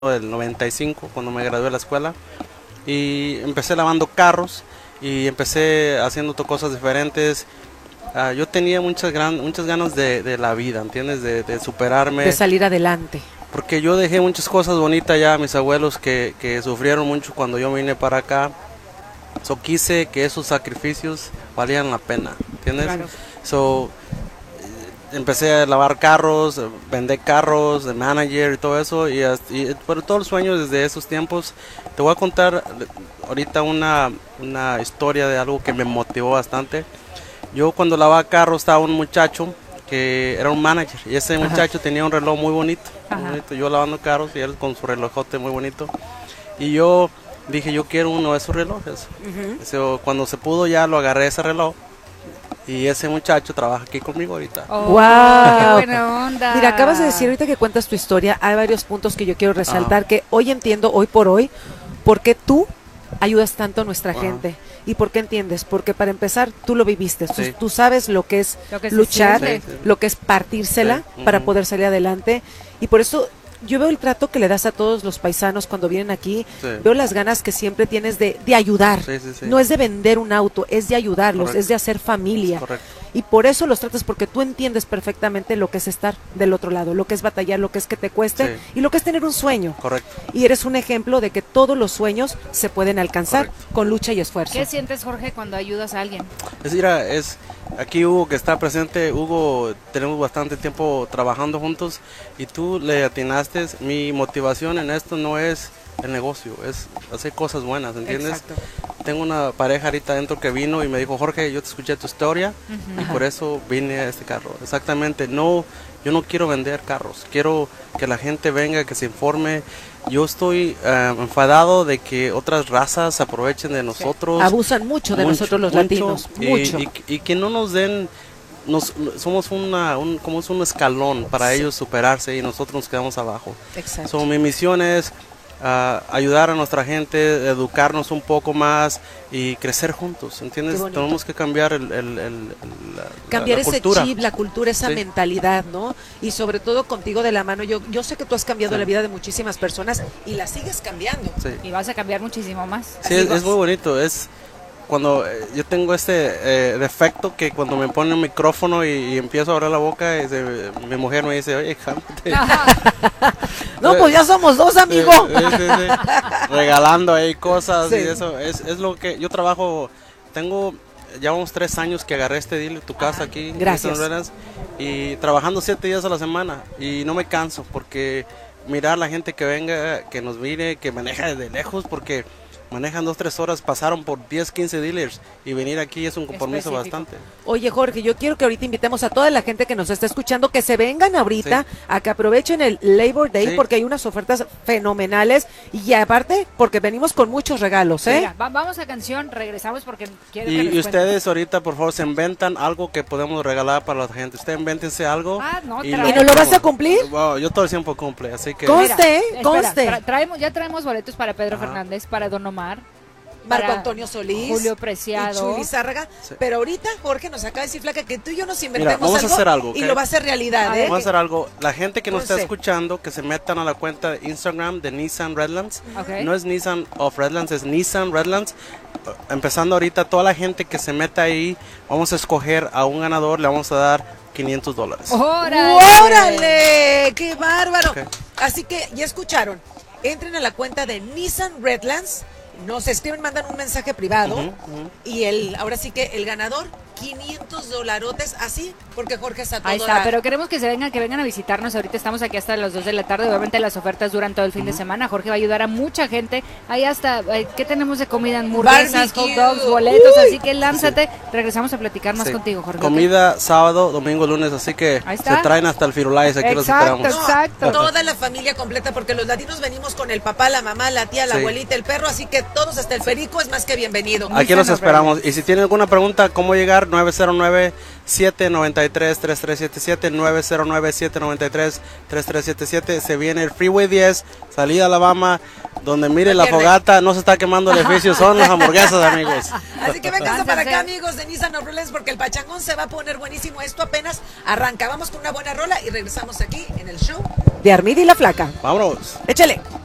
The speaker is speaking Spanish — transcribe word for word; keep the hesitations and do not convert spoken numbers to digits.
del noventa y cinco, cuando me gradué de la escuela, y empecé lavando carros y empecé haciendo cosas diferentes. Uh, yo tenía muchas, gran, muchas ganas de, de la vida, ¿entiendes? De, de superarme. De salir adelante. Porque yo dejé muchas cosas bonitas ya a mis abuelos que, que sufrieron mucho cuando yo vine para acá. So quise que esos sacrificios valieran la pena, ¿entiendes? Claro. So empecé a lavar carros, vender carros, de manager y todo eso, y, y por todos los sueños desde esos tiempos. Te voy a contar ahorita una, una historia de algo que me motivó bastante. Yo cuando lavaba carros estaba un muchacho que era un manager, y ese Ajá. muchacho tenía un reloj muy bonito, muy bonito, yo lavando carros y él con su relojote muy bonito, y yo dije, yo quiero uno de esos relojes. Uh-huh. So, cuando se pudo ya lo agarré ese reloj. Y ese muchacho trabaja aquí conmigo ahorita. Oh, ¡wow! ¡Qué buena onda! Mira, acabas de decir ahorita que cuentas tu historia, hay varios puntos que yo quiero resaltar, ah. que hoy entiendo, hoy por hoy, por qué tú ayudas tanto a nuestra wow. gente. ¿Y por qué entiendes? Porque para empezar, tú lo viviste, sí. tú, tú sabes lo que es lo que luchar, sí, sí. lo que es partírsela sí. para uh-huh. poder salir adelante, y por eso yo veo el trato que le das a todos los paisanos cuando vienen aquí, sí. veo las ganas que siempre tienes de, de ayudar, sí, sí, sí. no es de vender un auto, es de ayudarlos, Correcto. Es de hacer familia, Correcto. Y por eso los tratas, porque tú entiendes perfectamente lo que es estar del otro lado, lo que es batallar, lo que es que te cueste, sí. y lo que es tener un sueño, Correcto. Y eres un ejemplo de que todos los sueños se pueden alcanzar Correcto. Con lucha y esfuerzo. ¿Qué sientes, Jorge, cuando ayudas a alguien? Es decir, es aquí Hugo que está presente. Hugo, tenemos bastante tiempo trabajando juntos y tú le atinaste. Mi motivación en esto no es el negocio, es hacer cosas buenas, ¿entiendes? Exacto. Tengo una pareja ahorita adentro que vino y me dijo, Jorge, yo te escuché tu historia uh-huh. y por eso vine a este carro. Exactamente, no, yo no quiero vender carros, quiero que la gente venga, que se informe. Yo estoy uh, enfadado de que otras razas se aprovechen de nosotros. Abusan mucho de mucho, nosotros los mucho, latinos, y, mucho. Y, y, y que no nos den, nos, somos una, un, como es un escalón para sí. ellos superarse y nosotros nos quedamos abajo. Exacto. So, mi misión es Uh, ayudar a nuestra gente, educarnos un poco más y crecer juntos, ¿entiendes? Tenemos que cambiar el, el, el, el la, cambiar la, la ese cultura. chip, la cultura, esa sí. mentalidad, ¿no? Y sobre todo contigo de la mano, yo yo sé que tú has cambiado sí. la vida de muchísimas personas y la sigues cambiando. Sí. Y vas a cambiar muchísimo más. Sí, es, es muy bonito, es cuando eh, yo tengo este eh, defecto que cuando me pone un micrófono y, y empiezo a abrir la boca, y se, mi mujer me dice, oye, cálmate. No, pues ya somos dos, amigo. Sí, sí, sí, sí. Regalando ahí cosas sí. y eso, es, es lo que yo trabajo, tengo, llevamos tres años que agarré este deal, tu casa aquí. Gracias. Y trabajando siete días a la semana y no me canso porque mirar a la gente que venga, que nos mire, que maneja desde lejos, porque manejan dos, tres horas, pasaron por diez, quince dealers y venir aquí es un compromiso específico. Bastante. Oye, Jorge, yo quiero que ahorita invitemos a toda la gente que nos está escuchando que se vengan ahorita sí. a que aprovechen el Labor Day sí. porque hay unas ofertas fenomenales y aparte porque venimos con muchos regalos, ¿eh? Mira, va, vamos a canción, regresamos porque quiero y, que les y ustedes ahorita, por favor, se inventan algo que podemos regalar para la gente. Ustedes invéntense algo. Ah, no, ¿Y, ¿Y no lo vas a cumplir? Wow, yo todo el tiempo cumple, así que... Conste, Mira, conste. Espera, tra traemos, ya traemos boletos para Pedro Ajá. Fernández, para Don Omar, Marco Antonio Solís, Julio Preciado y Chuli Zárraga, sí. pero ahorita Jorge nos acaba de decir, Flaca, que tú y yo nos inventemos Mira, vamos algo, a hacer algo y ¿okay? lo va a hacer realidad, ¿eh? Vamos a hacer algo, la gente que nos Conste. está escuchando, que se metan a la cuenta de Instagram de Nissan Redlands, okay. no es Nissan of Redlands, es Nissan Redlands. Empezando ahorita, toda la gente que se meta ahí, vamos a escoger a un ganador, le vamos a dar quinientos dólares. ¡Órale! ¡Órale! ¡Qué bárbaro! Okay. Así que, ya escucharon, entren a la cuenta de Nissan Redlands, nos escriben, mandan un mensaje privado, uh-huh, uh-huh. y el ahora sí que el ganador, quinientos dolarotes, así, porque Jorge está todo. Ahí está, la... pero queremos que se vengan, que vengan a visitarnos. Ahorita estamos aquí hasta las dos de la tarde. Obviamente las ofertas duran todo el fin uh-huh. de semana. Jorge va a ayudar a mucha gente. Ahí hasta, ¿qué tenemos de comida? Hamburguesas, hot dogs, boletos. Uy. Así que lánzate. Sí. Regresamos a platicar más sí. contigo, Jorge. Comida sábado, domingo, lunes. Así que se traen hasta el firulais. Aquí los esperamos. Exacto, no, toda la familia completa, porque los latinos venimos con el papá, la mamá, la tía, la sí. abuelita, el perro. Así que todos, hasta el perico, es más que bienvenido. Aquí los esperamos. Y si tienen alguna pregunta, ¿cómo llegar? nueve cero nueve, siete nueve tres, tres tres siete siete, nueve cero nueve, siete nueve tres, tres tres siete siete. Se viene el Freeway diez, salida a Alabama, donde mire la fogata, no se está quemando el edificio, son las hamburguesas, amigos. Así que vénganse para acá, amigos de Nissan of Redlands, porque el pachangón se va a poner buenísimo. Esto apenas arranca. Vamos con una buena rola y regresamos aquí en el show de Armida y la Flaca. Vámonos. Échale.